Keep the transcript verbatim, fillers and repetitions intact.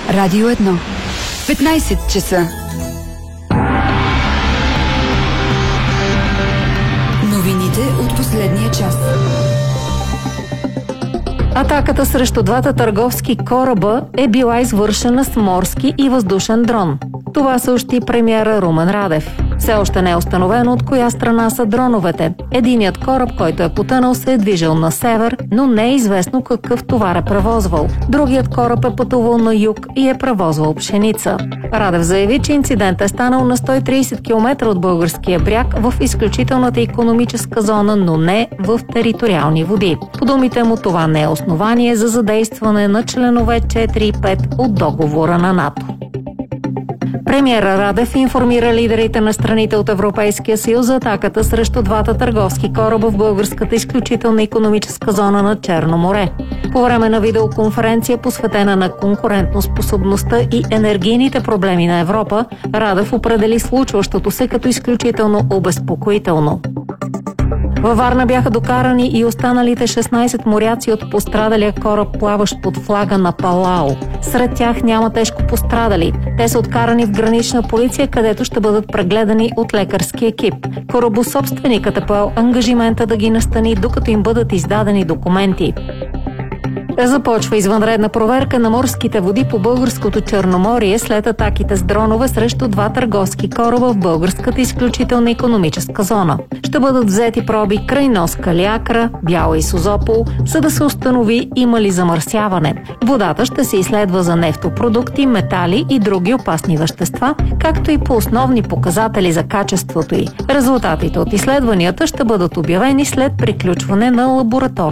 Радио едно. петнайсет часа. Новините от последния час. Атаката срещу двата търговски кораба е била извършена с морски и въздушен дрон. Това съобщи премиера Румен Радев. Все още не е установено от коя страна са дроновете. Единият кораб, който е потънал, се е движил на север, но не е известно какъв товар е превозвал. Другият кораб е пътувал на юг и е превозвал пшеница. Радев заяви, че инцидент е станал на сто и трийсет километра от българския бряг в изключителната икономическа зона, но не в териториални води. По думите му, това не е основание за задействане на членове четири и пет от договора на НАТО. Премиера Радев информира лидерите на страните от Европейския съюз за атаката срещу двата търговски кораба в българската изключителна икономическа зона на Черно море. По време на видеоконференция, посветена на конкурентоспособността и енергийните проблеми на Европа, Радев определи случващото се като изключително обезпокоително. Във Варна бяха докарани и останалите шестнайсет моряци от пострадалия кораб, плаващ под флага на Палау. Сред тях няма тежко пострадали. Те са откарани в гранична полиция, където ще бъдат прегледани от лекарски екип. Корабособственикът е поел ангажимента да ги настани, докато им бъдат издадени документи. Започва извънредна проверка на морските води по българското Черноморие след атаките с дронове срещу два търговски кораба в българската изключителна икономическа зона. Ще бъдат взети проби край нос Калиакра, Бяла и Созопол, за да се установи има ли замърсяване. Водата ще се изследва за нефтопродукти, метали и други опасни вещества, както и по основни показатели за качеството й. Резултатите от изследванията ще бъдат обявени след приключване на лабораторията.